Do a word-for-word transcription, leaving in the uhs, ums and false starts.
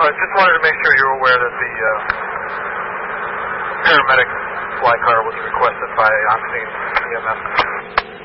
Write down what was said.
Uh, just wanted to make sure you were aware that the uh, paramedic fly car was requested by on-scene E M S.